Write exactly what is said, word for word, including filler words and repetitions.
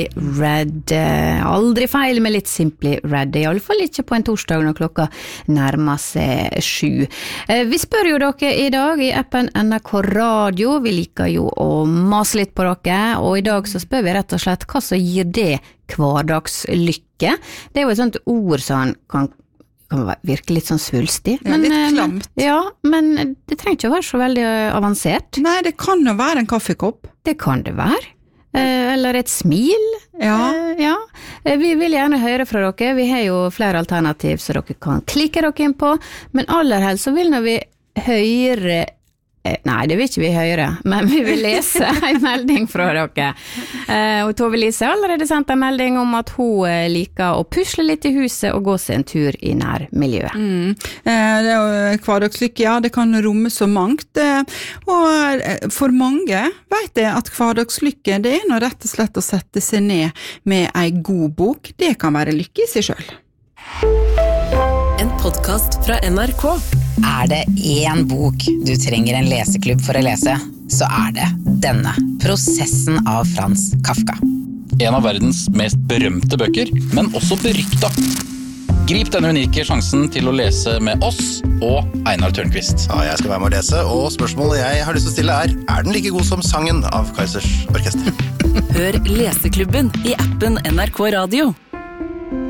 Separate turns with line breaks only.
Red, aldri feil med litt Simply Red, i alle fall ikke på en torsdag når klokka nærmer seg sju. Vi spør jo dere i dag i appen N R K Radio, vi liker jo å mase litt på dere, og i dag så spør vi rett og slett hva som gir det hverdagslykke. Det er jo et sånt ord som kan, kan virke litt sånn svulstig.
Ja,
men,
litt klamt.
Ja, men det trenger ikke å være så veldig avansert.
Nei, det kan jo være en kaffekopp.
Det kan det være. Eller et smil.
Ja.
ja. Vi vil gjerne høre fra dere. Vi har jo flere alternativ så dere kan klikke dere inn på, men aller helst så vil når vi høre Nei, det vil ikke vi høre, men vi vil lese en melding fra dere. Og Tove Lise har allerede sendt en melding om at hun liker å pusle litt i huset og gå seg en tur i nærmiljøet.
Mm. Det er jo hverdagslykke, ja, det kan romme så mangt. Og for mange vet jeg at hverdagslykke, det er nå rett og slett å sette seg ned med en god bok. Det kan være lykke i seg selv.
En podcast fra N R K.
Er det en bok du trenger en leseklubb for å lese, så er det denne. Prosessen av Frans Kafka.
En av verdens mest berømte bøker, men også berykta. Grip denne unike sjansen til å lese med oss og Einar Tørnquist.
Ja, jeg skal være med å lese, og spørsmålet jeg har lyst til å stille er, er den like god som sangen av Kaizers Orkester?
Hør Leseklubben i appen N R K Radio.